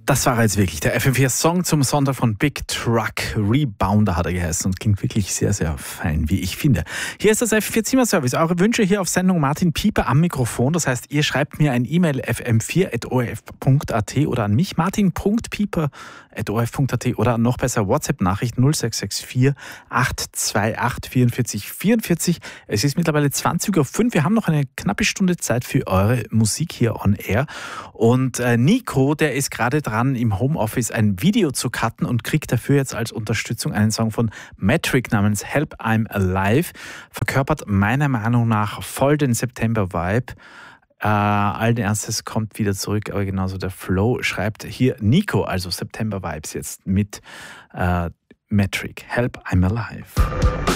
Das war jetzt wirklich der FM4-Song zum Sonntag von Big Truck. Rebounder hat er geheißen und klingt wirklich sehr, sehr fein, wie ich finde. Hier ist das FM4-Zimmer-Service. Eure Wünsche hier auf Sendung Martin Pieper am Mikrofon. Das heißt, ihr schreibt mir ein E-Mail fm4.orf.at oder an mich martin.pieper.orf.at oder noch besser WhatsApp-Nachricht 0664 828 44 44. Es ist mittlerweile 20:05 Uhr. Wir haben noch eine knappe Stunde Zeit für eure Musik hier on Air. Und Nico, der ist gerade dran, im Homeoffice ein Video zu cutten und kriegt dafür jetzt als Unterstützung einen Song von Metric namens Help I'm Alive. Verkörpert meiner Meinung nach voll den September-Vibe. Allen Ernstes kommt wieder zurück, aber genauso der Flow. Schreibt hier Nico, also September-Vibes jetzt mit Metric, Help I'm Alive.